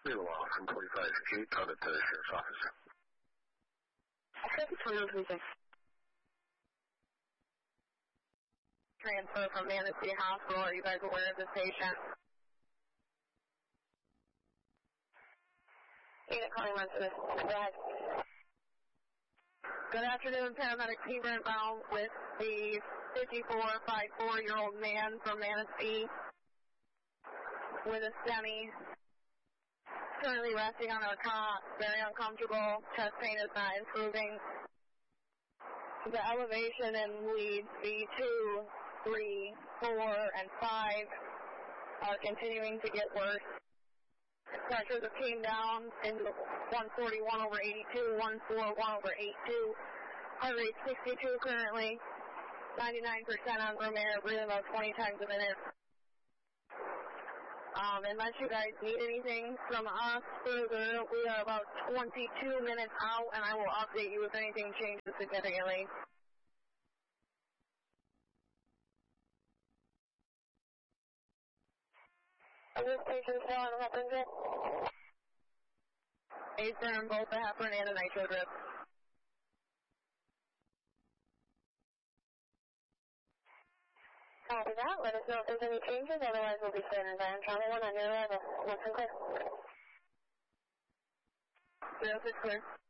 Middle off from 45-8 out at the sheriff's office. Transfer from Manistee Hospital. Are you guys aware of this patient? Unit calling Memphis. Go ahead. Good afternoon, paramedic team inbound with the 54-54-year-old man from Manistee with a STEMI. Currently resting on our cot, very uncomfortable. Chest pain is not improving. The elevation in leads B2, 3, 4, and 5 are continuing to get worse. Pressures have came down into 141/82, 141/82. Heart rate 62 currently, 99% on room air, breathing about 20 times a minute. Unless you guys need anything from us further, we are about 22 minutes out, and I will update you if anything changes significantly. Are this patient still on heparin drip? Acer on both the heparin and the nitro drip. Copy that. Let us know if there's any changes. Otherwise, we'll be standing by on trauma 1 on your arrival. Looks clear. 06 clear.